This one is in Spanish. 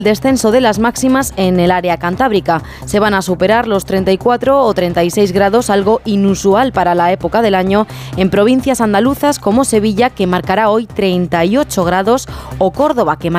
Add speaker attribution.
Speaker 1: Descenso de las máximas en el área cantábrica. Se van a superar los 34 o 36 grados, algo inusual para la época del año, en provincias andaluzas como Sevilla, que marcará hoy 38 grados, o Córdoba, que marcará